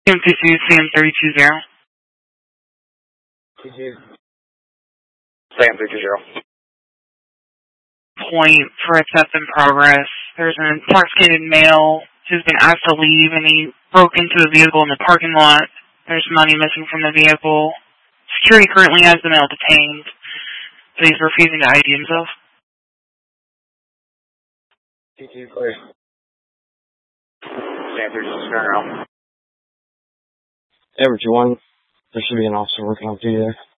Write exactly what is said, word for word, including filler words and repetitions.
M T C C M three two zero. T C C M three two zero. Point for a theft in progress. There's an intoxicated male who's been asked to leave, and he broke into a vehicle in the parking lot. There's money missing from the vehicle. Security currently has the male detained, but he's refusing to I D himself. T T clear. Sam three two zero. Everett, you one. There should be an officer working on duty there.